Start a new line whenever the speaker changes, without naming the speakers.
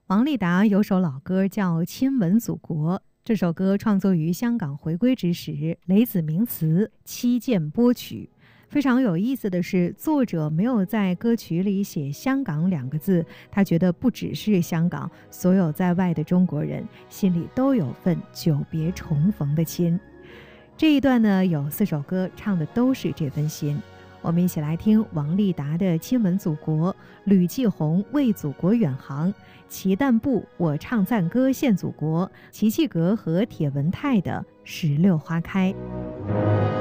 王丽达有首老歌叫《亲吻祖国》，这首歌创作于香港回归之时，雷子明词，戚健拨曲。非常有意思的是，作者没有在歌曲里写香港2个字，他觉得不只是香港，所有在外的中国人心里都有份久别重逢的亲。这一段呢，有4首歌，唱的都是这份心。我们一起来听王丽达的《亲吻祖国》，吕继红为祖国远航，齐旦部我唱赞歌献祖国，齐气格和铁文泰的《石榴花开》。